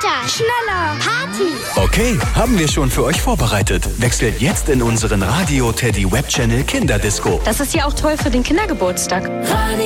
Weiter! Schneller! Party! Okay, haben wir schon für euch vorbereitet. Wechselt jetzt in unseren Radio Teddy Web Channel Kinderdisco. Das ist ja auch toll für den Kindergeburtstag.